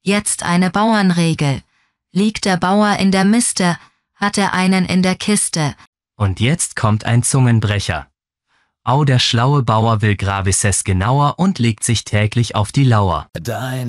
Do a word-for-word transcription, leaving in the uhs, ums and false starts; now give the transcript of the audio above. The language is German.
Jetzt eine Bauernregel. Liegt der Bauer in der Miste, hat er einen in der Kiste. Und jetzt kommt ein Zungenbrecher. Au, der schlaue Bauer will Gravises genauer und legt sich täglich auf die Lauer. Deine